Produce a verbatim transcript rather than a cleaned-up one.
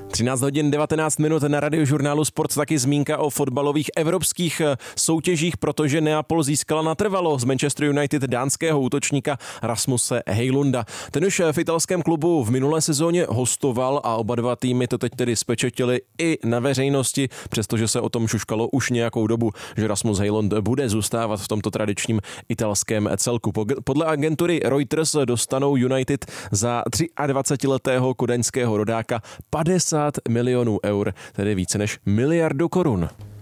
třináct hodin devatenáct minut na Radiožurnálu Sport, taky zmínka o fotbalových evropských soutěžích, protože Neapol získala natrvalo z Manchester United dánského útočníka Rasmuse Højlunda. Ten už v italském klubu v minulé sezóně hostoval a oba dva týmy to teď tedy spečetili i na veřejnosti, přestože se o tom šuškalo už nějakou dobu, že Rasmus Højlund bude zůstávat v tomto tradičním italském celku. Podle agentury Reuters dostanou United za dvacetiletého kodaňského rodáka padesát milionů eur, tedy více než miliardu korun.